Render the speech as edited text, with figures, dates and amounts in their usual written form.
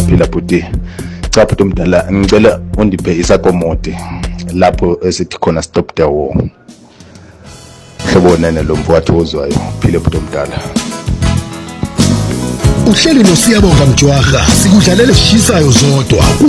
Ngiyaphila bhuti. Cha bhuti omdala, ngicela undiphe isakomote lapho esithi khona stop the war. Hlobo nene lo mfowethu ozwayo. Phile bhuti omdala. Uhleli noSiyabonga Mjwara sikudlalele sishisayo zodwa.